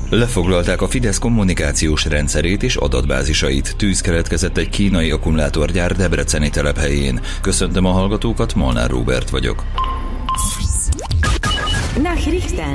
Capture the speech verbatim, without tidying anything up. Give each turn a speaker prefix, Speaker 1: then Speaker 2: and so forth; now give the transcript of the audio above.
Speaker 1: Lefoglalták a Fidesz kommunikációs rendszerét és adatbázisait. Tűz keletkezett egy kínai akkumulátorgyár debreceni telephelyén. Köszöntöm a hallgatókat, Molnár Róbert vagyok.